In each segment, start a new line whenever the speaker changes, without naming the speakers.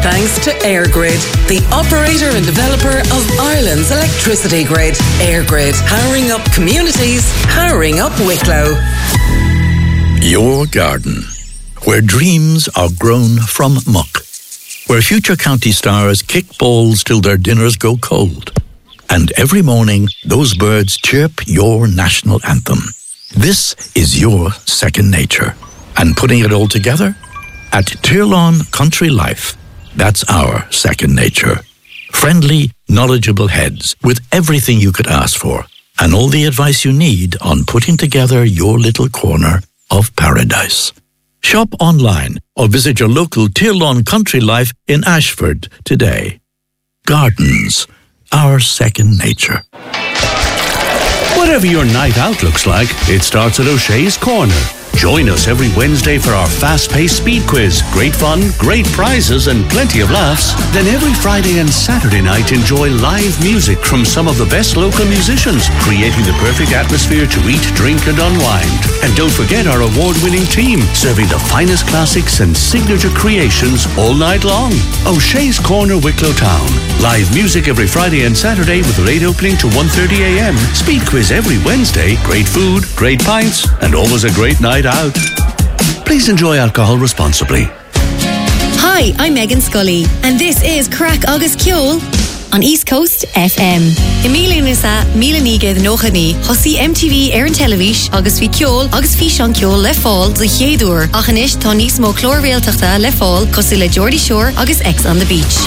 thanks to EirGrid, the operator and developer of Ireland's electricity grid. EirGrid, powering up communities, powering up Wicklow.
Your garden, where dreams are grown from muck, where future county stars kick balls till their dinners go cold, and every morning those birds chirp your national anthem. This is your second nature. And putting it all together? At Tirlawn Country Life, that's our second nature. Friendly, knowledgeable heads with everything you could ask for and all the advice you need on putting together your little corner of paradise. Shop online or visit your local Tirlawn Country Life in Ashford today. Gardens, our second nature.
Whatever your night out looks like, it starts at O'Shea's Corner. Join us every Wednesday for our fast-paced speed quiz. Great fun, great prizes and plenty of laughs. Then every Friday and Saturday night enjoy live music from some of the best local musicians, creating the perfect atmosphere to eat, drink and unwind. And don't forget our award-winning team, serving the finest classics and signature creations all night long. O'Shea's Corner, Wicklow Town. Live music every Friday and Saturday with late opening to 1:30am. Speed quiz every Wednesday. Great food, great pints and always a great night out. Please enjoy alcohol responsibly.
Hi, I'm Megan Scully, and this is Crack Agus Ceol on East Coast FM. Emília Nusa, Míle Nígad Nóchaní, Hosí MTV ar an televis, agus fi ceol, agus fi sean ceol le fáil do chéadúr. Ach anis tá níos mó clórréalteachta le fáil cosú le Geordie Shore agus X on the Beach.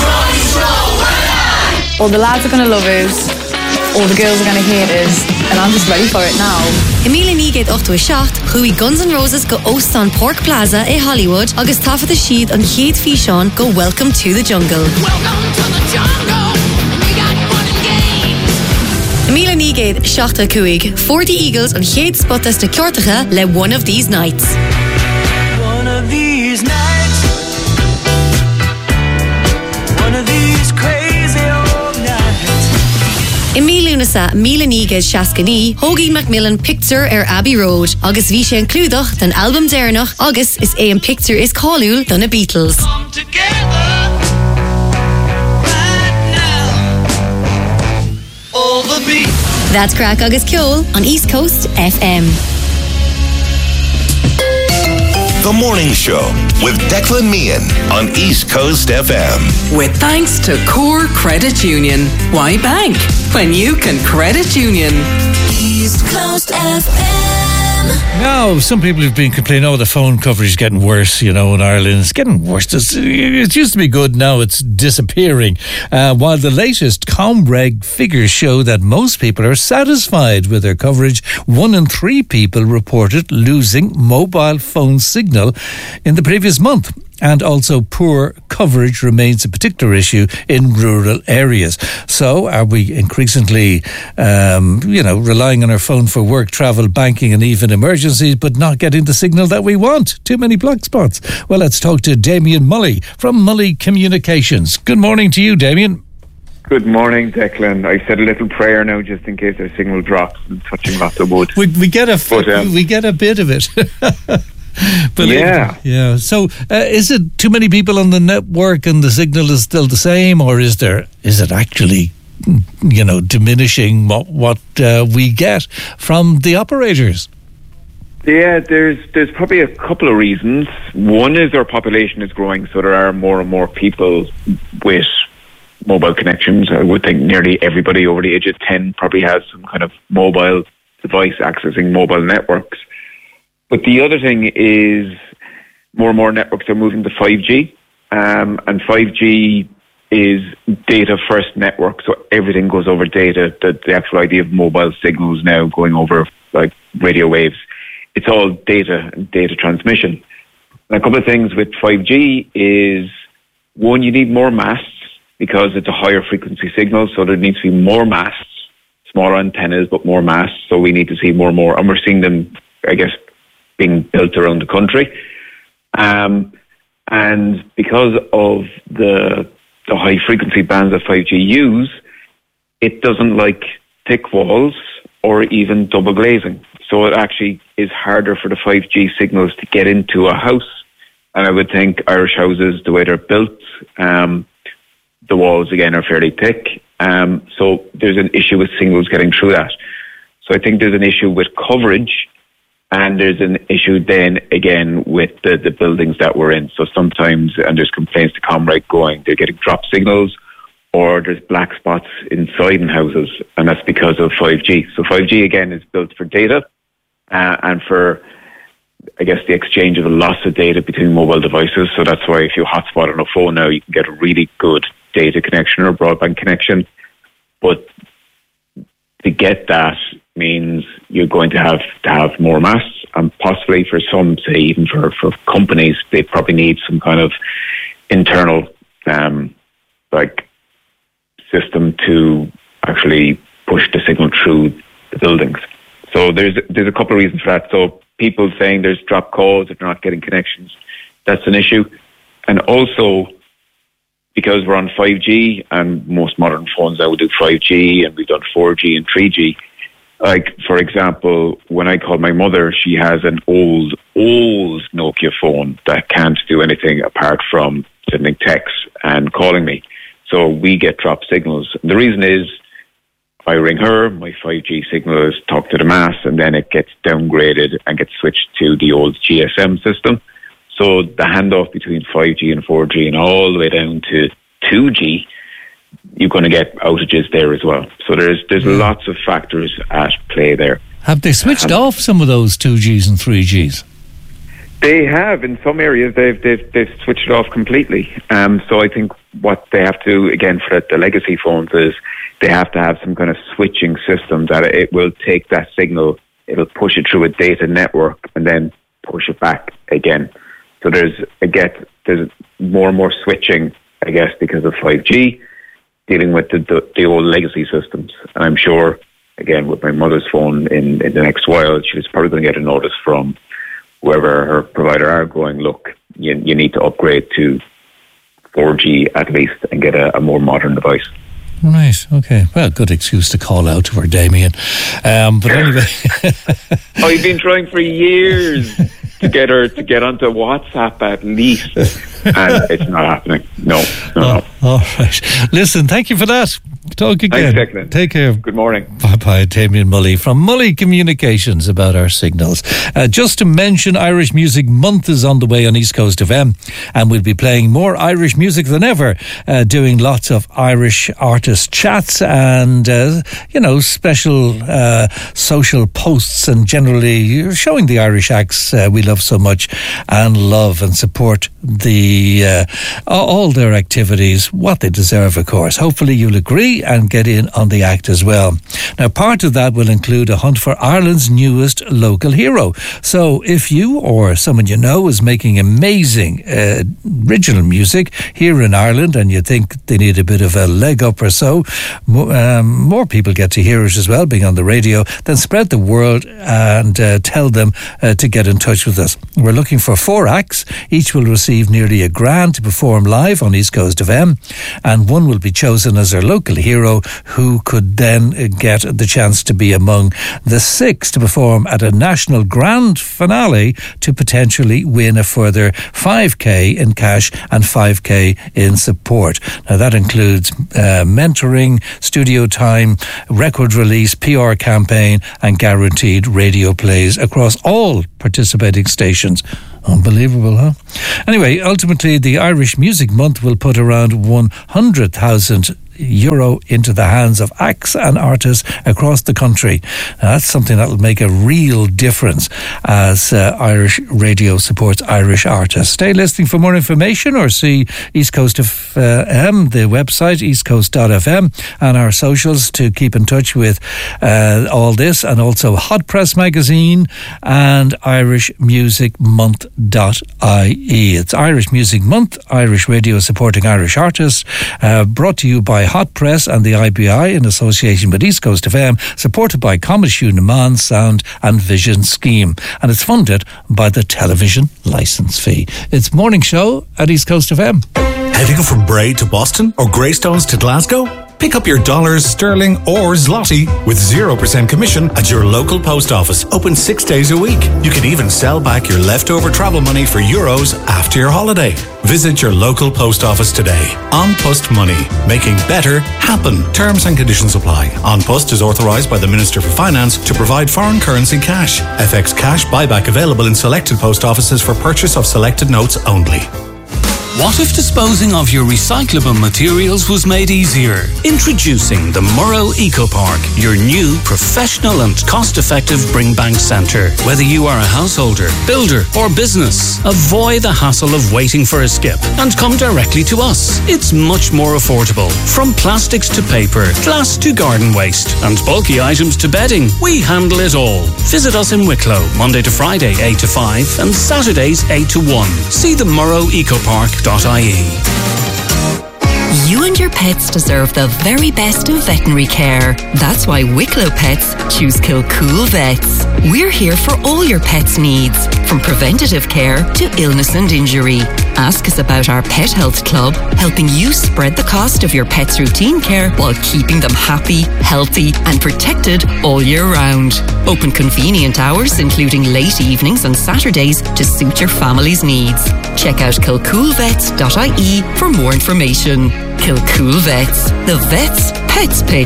All the lads are going to love it. All the girls are going to hate us, and I'm just ready for it now.
Emília Nígad 8-7, chuí Guns N' Roses go Ostan Pork Plaza in Hollywood, agus tafata siad an chéad físeán go Welcome to the Jungle.
Welcome to the jungle, we got fun and games.
Emília Nígad 7-5, 40 Eagles an chéad spotas na ceortacha le One of These Nights.
One of these nights, one of these crazy old nights.
Emília Nusa, Míle Nígad Seascaní, Hoagie Macmillan Picture ar Abbey Road, agus bhí sé an clúdach den album déirnach, agus is é an picture is cáiliúil don na Beatles.
Come together right now, all the beat.
That's Crack Agus Ceol on East Coast FM.
The Morning Show with Declan Meehan on East Coast FM.
With thanks to Core Credit Union. Why bank when you can credit union?
East Coast FM.
Now, some people have been complaining, the phone coverage is getting worse, in Ireland. It's getting worse. It used to be good, now it's disappearing. While the latest Comreg figures show that most people are satisfied with their coverage, 1 in 3 people reported losing mobile phone signal in the previous month. And also poor coverage remains a particular issue in rural areas. So are we increasingly, relying on our phone for work, travel, banking and even emergencies, but not getting the signal that we want? Too many black spots. Well, let's talk to Damien Mully from Mully Communications. Good morning to you, Damien.
Good morning, Declan. I said a little prayer now just in case our signal drops and touching lots of wood.
We get a bit of it. But yeah. So, is it too many people on the network and the signal is still the same, or is it actually, diminishing what we get from the operators?
Yeah, there's probably a couple of reasons. One is our population is growing, so there are more and more people with mobile connections. I would think nearly everybody over the age of 10 probably has some kind of mobile device accessing mobile networks. But the other thing is more and more networks are moving to 5G, and 5G is data-first network, so everything goes over data. The actual idea of mobile signals now going over like radio waves, it's all data and data transmission. And a couple of things with 5G is, one, you need more masts because it's a higher frequency signal, so there needs to be more masts, smaller antennas, but more masts, so we need to see more and more, and we're seeing them, I guess, being built around the country. And because of the high frequency bands that 5G use, it doesn't like thick walls or even double glazing. So it actually is harder for the 5G signals to get into a house And I would think Irish houses, the way they're built, the walls again are fairly thick. So there's an issue with signals getting through that. So I think there's an issue with coverage, and there's an issue then again with the buildings that we're in. So sometimes, and there's complaints to Comreg going, they're getting drop signals, or there's black spots inside in houses, and that's because of 5G. So 5G again is built for data and for, I guess, the exchange of a lots of data between mobile devices. So that's why if you hotspot on a phone now, you can get a really good data connection or broadband connection. But to get that means you're going to have more masts, and possibly for some, say even for companies, they probably need some kind of internal system to actually push the signal through the buildings. So there's a couple of reasons for that. So people saying there's dropped calls if they're not getting connections, that's an issue. And also, because we're on 5G, and most modern phones now will do 5G, and we've done 4G and 3G. Like, for example, when I call my mother, she has an old Nokia phone that can't do anything apart from sending texts and calling me. So we get drop signals. The reason is, I ring her, my 5G signal is talk to the mast, and then it gets downgraded and gets switched to the old GSM system. So the handoff between 5G and 4G and all the way down to 2G, you're going to get outages there as well. So there's lots of factors at play there.
Have they switched off some of those 2Gs and 3Gs?
They have. In some areas, they've switched it off completely. So I think what they have to, again, for the legacy phones, is they have to have some kind of switching system that it will take that signal, it'll push it through a data network, and then push it back again. So there's more and more switching, I guess, because of 5G, dealing with the old legacy systems. And I'm sure, again, with my mother's phone in the next while, she's probably going to get a notice from whoever her provider are going, look, you need to upgrade to 4G at least and get a more modern device.
Right, okay. Well, good excuse to call out to her, Damien. But anyway.
I've been trying for years to get her to get onto WhatsApp at least, and it's not happening. No.
All right. Listen, thank you for that. Talk again.
Thanks, Declan.
Take care.
Good morning.
Bye-bye, Damien Mully from Mully Communications about our signals. Just to mention, Irish Music Month is on the way on East Coast FM, and we'll be playing more Irish music than ever, doing lots of Irish artist chats and, special social posts, and generally showing the Irish acts we love so much and love and support the all their activities, what they deserve, of course. Hopefully you'll agree and get in on the act as well. Now, part of that will include a hunt for Ireland's newest local hero. So if you or someone you know is making amazing original music here in Ireland, and you think they need a bit of a leg up or so, more people get to hear it as well, being on the radio, then spread the word and tell them to get in touch with us. We're looking for 4 acts. Each will receive nearly $1,000 to perform live on East Coast FM, and one will be chosen as our local hero, who could then get the chance to be among the 6 to perform at a national grand finale to potentially win a further $5,000 in cash and $5,000 in support. Now that includes mentoring, studio time, record release, PR campaign, and guaranteed radio plays across all participating stations. Unbelievable, huh? Anyway, ultimately, the Irish Music Month will put around €100,000 into the hands of acts and artists across the country. Now, that's something that will make a real difference as Irish radio supports Irish artists. Stay listening for more information, or see East Coast FM, the website, eastcoast.fm, and our socials to keep in touch with all this, and also Hot Press Magazine and irishmusicmonth.ie. It's Irish Music Month, Irish radio supporting Irish artists, brought to you by Hot Press and the IBI in association with East Coast FM, supported by Coimisiún na Meán Sound and Vision Scheme, and it's funded by the television licence fee. It's Morning Show at East Coast FM.
Heading from Bray to Boston or Greystones to Glasgow? Pick up your dollars, sterling or zloty with 0% commission at your local post office. Open 6 days a week. You can even sell back your leftover travel money for euros after your holiday. Visit your local post office today. An Post Money. Making better happen. Terms and conditions apply. An Post is authorised by the Minister for Finance to provide foreign currency cash. FX cash buyback available in selected post offices for purchase of selected notes only.
What if disposing of your recyclable materials was made easier? Introducing the Murrow Eco Park, your new professional and cost-effective bring bank centre. Whether you are a householder, builder or business, avoid the hassle of waiting for a skip and come directly to us. It's much more affordable. From plastics to paper, glass to garden waste and bulky items to bedding, we handle it all. Visit us in Wicklow, Monday to Friday 8 to 5 and Saturdays 8 to 1. See the murrowecopark.ie.
You and your pets deserve the very best of veterinary care. That's why Wicklow Pets choose Kilcool Vets. We're here for all your pets' needs, from preventative care to illness and injury. Ask us about our Pet Health Club, helping you spread the cost of your pet's routine care while keeping them happy, healthy and protected all year round. Open convenient hours, including late evenings and Saturdays, to suit your family's needs. Check out kilcoolvets.ie for more information. Kilcool Vets. The vets pets pick.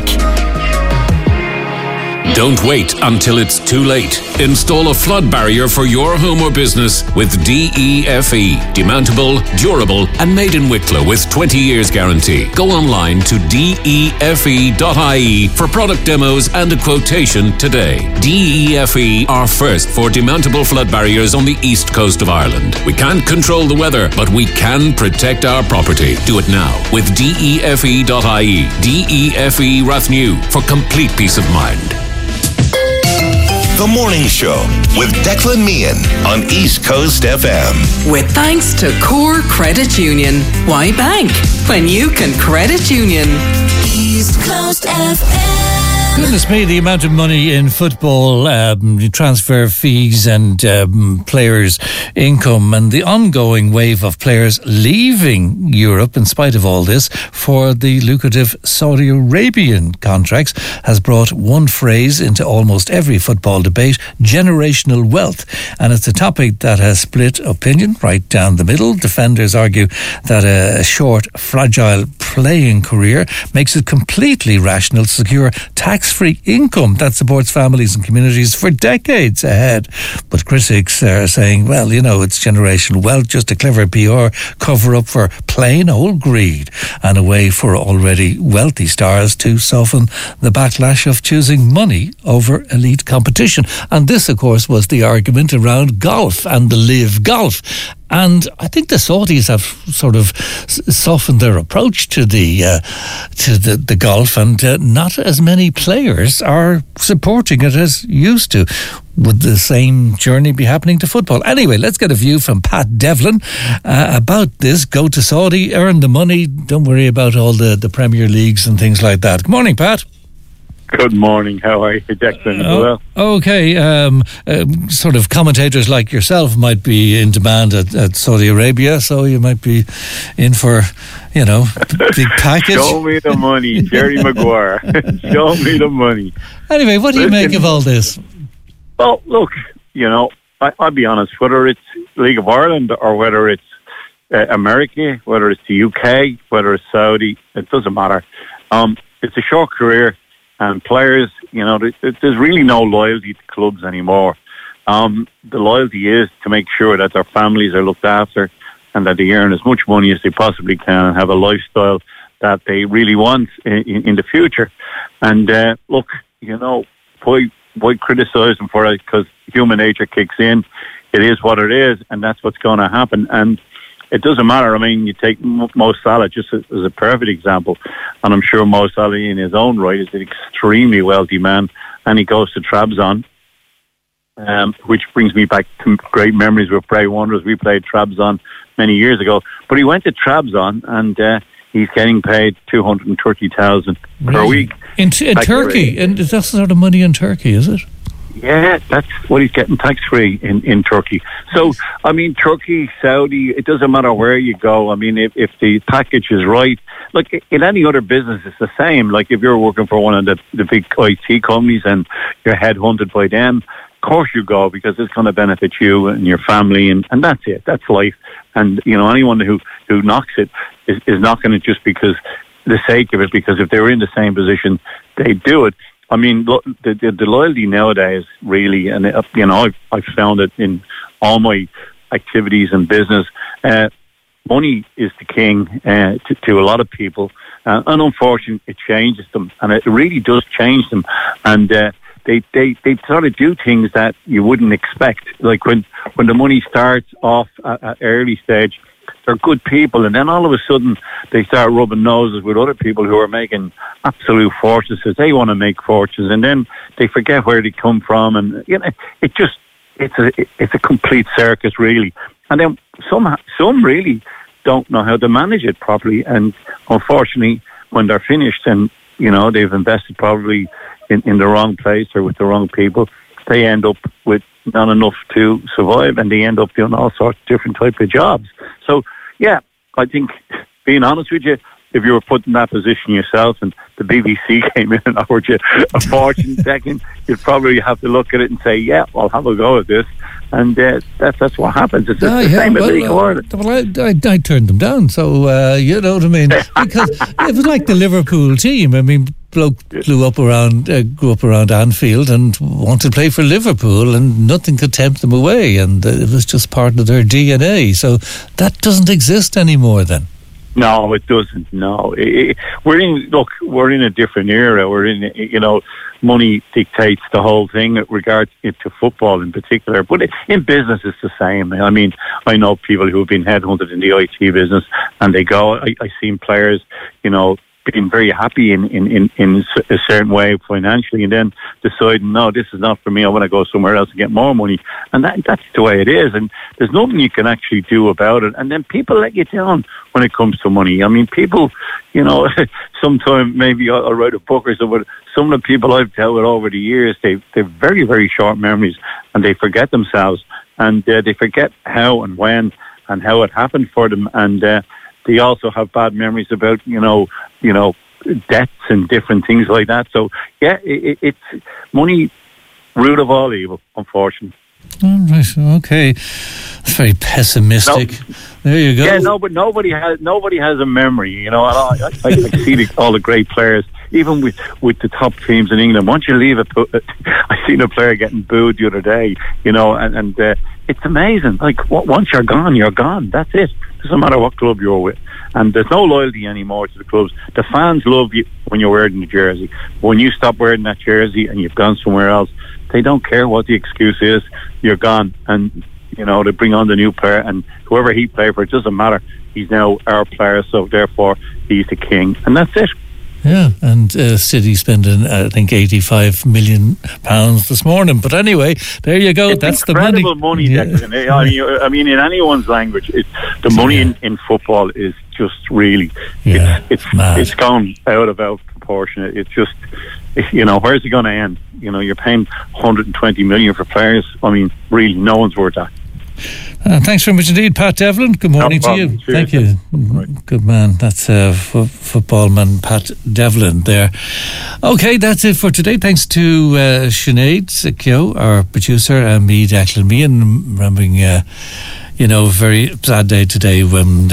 Don't wait until it's too late. Install a flood barrier for your home or business with DEFE. Demountable, durable and made in Wicklow with 20 years guarantee. Go online to DEFE.ie for product demos and a quotation today. DEFE are first for demountable flood barriers on the east coast of Ireland. We can't control the weather, but we can protect our property. Do it now with DEFE.ie. DEFE Rathnew for complete peace of mind.
The Morning Show with Declan Meehan on East Coast FM.
With thanks to Core Credit Union. Why bank when you can credit union?
East Coast FM.
Goodness me, the amount of money in football, transfer fees and players' income, and the ongoing wave of players leaving Europe in spite of all this for the lucrative Saudi Arabian contracts has brought one phrase into almost every football debate: generational wealth. And it's a topic that has split opinion right down the middle. Defenders argue that a short, fragile playing career makes it completely rational to secure tax-free income that supports families and communities for decades ahead. But critics are saying, well, you know, it's generational wealth, just a clever PR cover-up for plain old greed and a way for already wealthy stars to soften the backlash of choosing money over elite competition. And this, of course, was the argument around golf and the Live Golf. And I think the Saudis have sort of softened their approach to the golf, and not as many players are supporting it as used to. Would the same journey be happening to football? Anyway, let's get a view from Pat Devlin about this. Go to Saudi, earn the money, don't worry about all the Premier Leagues and things like that. Good morning, Pat.
Good morning. How are you, Declan? Well,
okay. Sort of commentators like yourself might be in demand at Saudi Arabia, so you might be in for, you know, big package.
Show me the money, Jerry Maguire. Show me the money.
Anyway, what do you make of all this?
Well, look, you know, I'll be honest. Whether it's League of Ireland or whether it's America, whether it's the UK, whether it's Saudi, it doesn't matter. It's a short career. And players, you know, there's really no loyalty to clubs anymore. The loyalty is to make sure that their families are looked after and that they earn as much money as they possibly can and have a lifestyle that they really want in the future. And look, you know, why criticise them for it? Because human nature kicks in. It is what it is, and that's what's going to happen. And it doesn't matter. I mean, you take Mo Salah just as a perfect example, and I'm sure Mo Salah in his own right is an extremely wealthy man, and he goes to Trabzon, which brings me back to great memories with Bray Wanderers. We played Trabzon many years ago, but he went to Trabzon and he's getting paid 230,000 per week.
In Turkey? And that's the sort of money in Turkey, is it?
Yeah, that's what he's getting tax-free in Turkey. So, I mean, Turkey, Saudi, it doesn't matter where you go. I mean, if the package is right, like in any other business, it's the same. Like if you're working for one of the big IT companies and you're headhunted by them, of course you go because it's going to benefit you and your family, and that's it. That's life. And, you know, anyone who knocks it is not going to just because the sake of it, because if they were in the same position, they do it. I mean, look, the loyalty nowadays, really, and you know, I've found it in all my activities in business. Money is the king to a lot of people, and unfortunately, it changes them, and it really does change them. And they sort of do things that you wouldn't expect. Like when the money starts off at early stage, they're good people, and then all of a sudden they start rubbing noses with other people who are making absolute fortunes. They want to make fortunes, and then they forget where they come from, and you know, it's a complete circus, really. And then some really don't know how to manage it properly, and unfortunately, when they're finished, and you know they've invested probably in the wrong place or with the wrong people, they end up with not enough to survive, and they end up doing all sorts of different types of jobs. So, yeah, I think, being honest with you, if you were put in that position yourself and the BBC came in and offered you a fortune second, you'd probably have to look at it and say, yeah, I'll have a go at this. And that's what happens. It's the same as League of Ireland.
Well, I turned them down, so you know what I mean? Because it was like the Liverpool team. I mean, bloke grew up around Anfield and wanted to play for Liverpool, and nothing could tempt them away, and it was just part of their DNA. So that doesn't exist anymore then.
No, it doesn't. No, we're in a different era. We're in, you know, money dictates the whole thing with regards to football in particular. But in business, it's the same. I mean, I know people who have been headhunted in the IT business, and they go. I've seen players, you know, being very happy in a certain way financially, and then deciding, no, this is not for me, I want to go somewhere else and get more money. And that's the way it is, and there's nothing you can actually do about it. And then people let you down when it comes to money. I mean, people, you know, sometimes maybe I'll write a book or something, but some of the people I've dealt with over the years, they've very, very short memories, and they forget themselves, and they forget how and when and how it happened for them, and they also have bad memories about, you know, debts and different things like that. So, yeah, it's money, root of all evil, unfortunately.
All right, okay. That's very pessimistic.
No.
There you go.
Yeah, no, but nobody has a memory, you know. I see all the great players, even with the top teams in England. Once you leave I seen a player getting booed the other day, you know, and it's amazing. Like, once you're gone. That's it. Doesn't matter what club you're with. And there's no loyalty anymore to the clubs. The fans love you when you're wearing the jersey. When you stop wearing that jersey and you've gone somewhere else, they don't care what the excuse is. You're gone. And, you know, they bring on the new player, and whoever he played for, it doesn't matter. He's now our player, so therefore he's the king. And that's it.
Yeah, and City spending, I think, £85 million this morning. But anyway, there you go.
It's
that's
incredible
the money.
Declan. Yeah. I mean, in anyone's language, the money in football is just really, it's gone out of proportion. It's just, you know, where's it going to end? You know, you're paying 120 million for players. I mean, really, no one's worth that.
Thanks very much indeed, Pat Devlin. Good morning to you.
Cheers.
Thank you. Right. Good man. That's footballman Pat Devlin there. Okay, that's it for today. Thanks to Sinead Keogh, our producer, and me, Declan Meehan, remembering, you know, a very sad day today when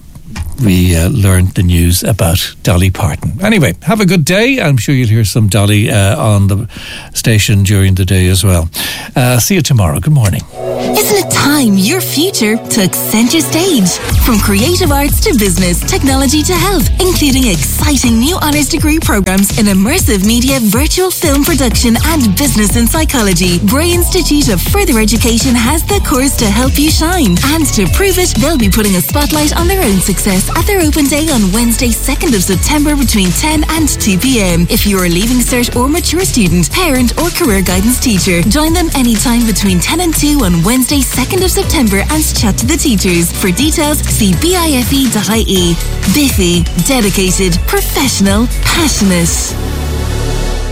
we learned the news about Dolly Parton. Anyway, have a good day. I'm sure you'll hear some Dolly on the station during the day as well. See you tomorrow. Good morning.
Isn't it time your future took centre stage? From creative arts to business, technology to health, including exciting new honours degree programs in immersive media, virtual film production and business and psychology, Bray Institute of Further Education has the course to help you shine. And to prove it, they'll be putting a spotlight on their own success at their open day on Wednesday 2nd of September between 10 and 2 p.m. If you're a Leaving Cert or mature student, parent or career guidance teacher, join them anytime between 10 and 2 on Wednesday 2nd of September and chat to the teachers. For details, see bife.ie. Biffy, dedicated, professional, passionate.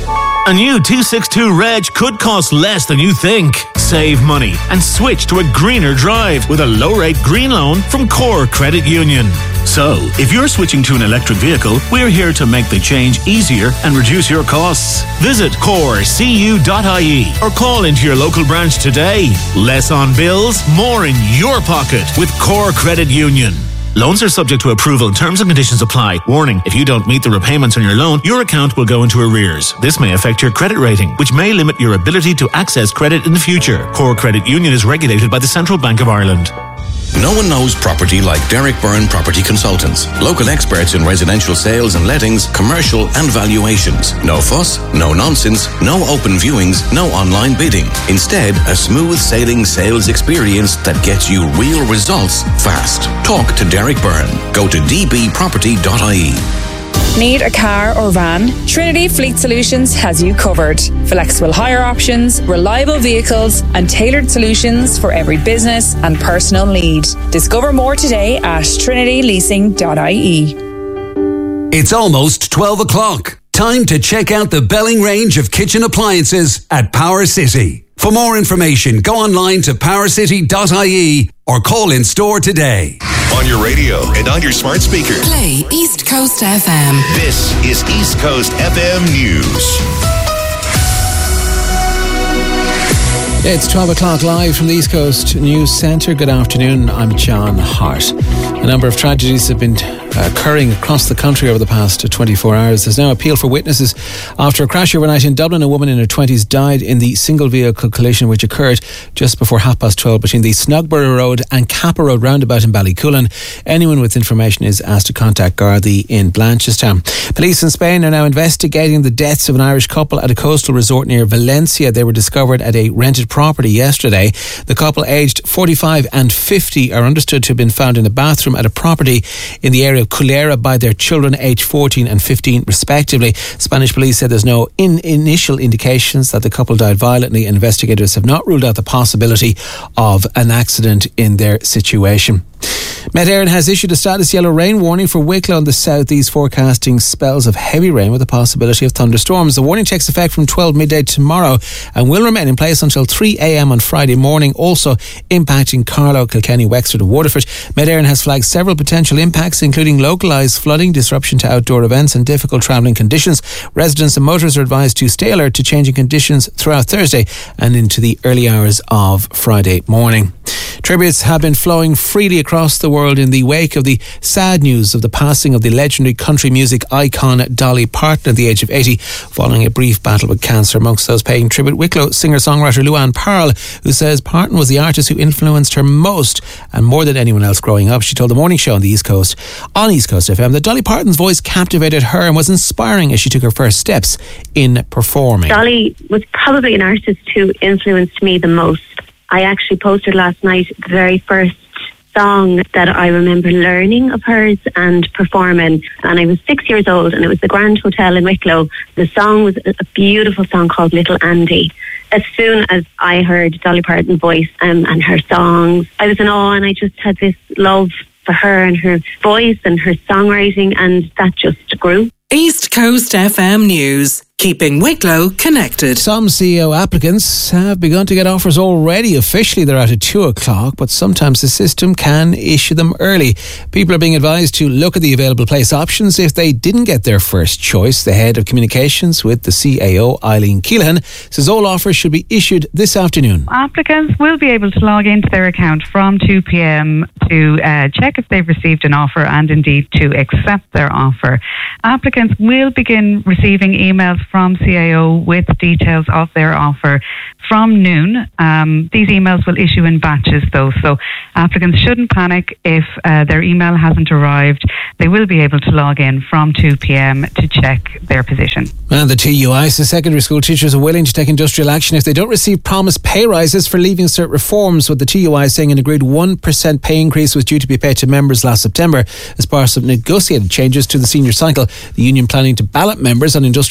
A new 262 Reg could cost less than you think. Save money and switch to a greener drive with a low-rate green loan from Core Credit Union. So, if you're switching to an electric vehicle, we're here to make the change easier and reduce your costs. Visit corecu.ie or call into your local branch today. Less on bills, more in your pocket with Core Credit Union. Loans are subject to approval. Terms and conditions apply. Warning, if you don't meet the repayments on your loan, your account will go into arrears. This may affect your credit rating, which may limit your ability to access credit in the future. Core Credit Union is regulated by the Central Bank of Ireland.
No one knows property like Derek Byrne Property Consultants. Local experts in residential sales and lettings, commercial and valuations. No fuss, no nonsense, no open viewings, no online bidding. Instead, a smooth sailing sales experience that gets you real results fast. Talk to Derek Byrne. Go to dbproperty.ie.
Need a car or van? Trinity Fleet Solutions has you covered. Flexible hire options, reliable vehicles, and tailored solutions for every business and personal need. Discover more today at trinityleasing.ie.
It's almost 12 o'clock. Time to check out the Belling range of kitchen appliances at Power City. For more information, go online to powercity.ie or call in store today.
On your radio and on your smart speaker.
Play East Coast FM.
This is East Coast FM News.
It's 12 o'clock live from the East Coast News Centre. Good afternoon, I'm John Hart. A number of tragedies have been occurring across the country over the past 24 hours. There's now appeal for witnesses after a crash overnight in Dublin. A woman in her 20s died in the single vehicle collision which occurred just before 12:30 between the Snogborough Road and Kappa Road roundabout in Ballycoolan. Anyone with information is asked to contact Gardaí in Blanchardstown. Police in Spain are now investigating the deaths of an Irish couple at a coastal resort near Valencia. They were discovered at a rented property yesterday. The couple, aged 45 and 50, are understood to have been found in a bathroom at a property in the area of Culera by their children, aged 14 and 15 respectively. Spanish police said there's no initial indications that the couple died violently. Investigators have not ruled out the possibility of an accident in their situation. Met Éireann has issued a status yellow rain warning for Wicklow and the southeast, forecasting spells of heavy rain with the possibility of thunderstorms. The warning takes effect from 12 midday tomorrow and will remain in place until 3 a.m. on Friday morning, also impacting Carlow, Kilkenny, Wexford and Waterford. Met Éireann has flagged several potential impacts, including localised flooding, disruption to outdoor events and difficult travelling conditions. Residents and motorists are advised to stay alert to changing conditions throughout Thursday and into the early hours of Friday morning. Tributes have been flowing freely across the world in the wake of the sad news of the passing of the legendary country music icon Dolly Parton at the age of 80, following a brief battle with cancer. Amongst those paying tribute, Wicklow singer-songwriter Luann Pearl, who says Parton was the artist who influenced her most and more than anyone else growing up. She told the morning show on East Coast FM that Dolly Parton's voice captivated her and was inspiring as she took her first steps in performing.
Dolly was probably an artist who influenced me the most. I actually posted last night the very first song that I remember learning of hers and performing, and I was 6 years old, and it was the Grand Hotel in Wicklow. The song was a beautiful song called Little Andy. As soon as I heard Dolly Parton's voice and her songs, I was in awe, and I just had this love for her and her voice and her songwriting, and that just grew.
East Coast FM News, keeping Wicklow connected.
Some CEO applicants have begun to get offers already. Officially they're out at 2 o'clock, but sometimes the system can issue them early. People are being advised to look at the available place options if they didn't get their first choice. The head of communications with the CAO, Eileen Keelan, says all offers should be issued this afternoon.
Applicants will be able to log into their account from 2 p.m. to check if they've received an offer and indeed to accept their offer. Applicants will begin receiving emails from CAO with details of their offer from noon. These emails will issue in batches though, so applicants shouldn't panic if their email hasn't arrived. They will be able to log in from 2 p.m. to check their position.
And the TUI says secondary school teachers are willing to take industrial action if they don't receive promised pay rises for Leaving Cert reforms, with the TUI saying an agreed 1% pay increase was due to be paid to members last September as part of negotiated changes to the senior cycle. The union planning to ballot members on industrial action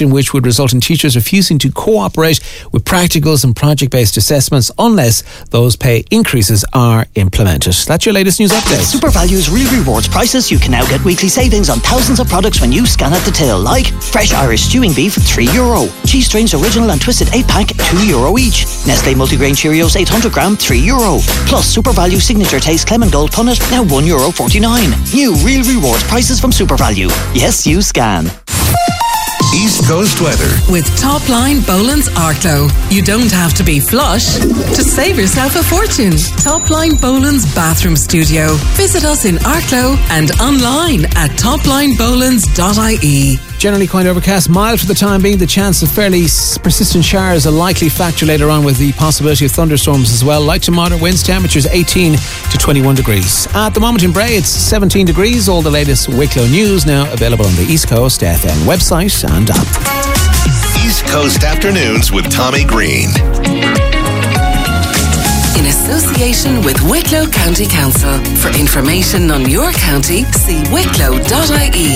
action which would result in teachers refusing to cooperate with practicals and project-based assessments unless those pay increases are implemented. That's your latest news update.
SuperValue's Real Rewards prices. You can now get weekly savings on thousands of products when you scan at the till, like fresh Irish stewing beef, €3. Cheese Strings Original and Twisted 8-pack, €2 each. Nestle Multigrain Cheerios 800 gram, €3. Plus SuperValue Signature Taste Clement Gold Punnet, now €1.49. New Real Rewards prices from SuperValue. Yes, you scan.
East Coast weather.
With Top Line Boland's Arklow, you don't have to be flush to save yourself a fortune. Top Line Boland's Bathroom Studio. Visit us in Arklow and online at toplinebolans.ie.
Generally quite overcast, mild for the time being. The chance of fairly persistent showers a likely factor later on, with the possibility of thunderstorms as well. Light to moderate winds, temperatures 18 to 21 degrees. At the moment in Bray, it's 17 degrees. All the latest Wicklow news now available on the East Coast FM website and app.
East Coast Afternoons with Tommy Green.
In association with Wicklow County Council. For information on your county, see wicklow.ie.